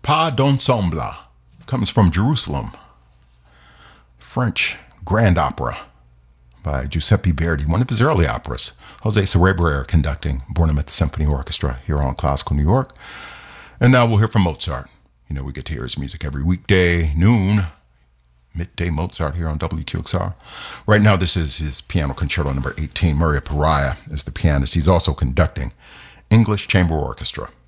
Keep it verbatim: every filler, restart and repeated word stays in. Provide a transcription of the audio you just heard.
Pas d'ensemble comes from Jerusalem. French Grand Opera by Giuseppe Verdi, one of his early operas. Jose Cerebrera conducting, Bournemouth Symphony Orchestra here on Classical New York. And now we'll hear from Mozart. You know, we get to hear his music every weekday, noon, midday Mozart here on W Q X R. Right now, this is his piano concerto number eighteen. Maria Pariah is the pianist. He's also conducting English Chamber Orchestra.